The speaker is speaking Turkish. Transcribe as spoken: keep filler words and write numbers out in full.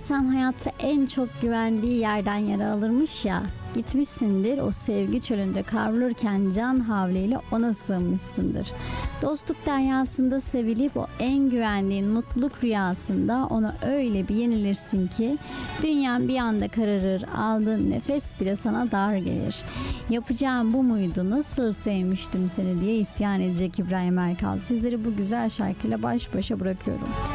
İnsan hayatta en çok güvendiği yerden yara alırmış ya. Gitmişsindir o sevgi çölünde kavrulurken can havliyle ona sığınmışsındır. Dostluk deryasında sevilip o en güvendiğin mutluluk rüyasında ona öyle bir yenilirsin ki dünyan bir anda kararır, aldığın nefes bile sana dar gelir. Yapacağım bu muydu, nasıl sevmiştim seni diye isyan edecek İbrahim Erkal. Sizleri bu güzel şarkıyla baş başa bırakıyorum.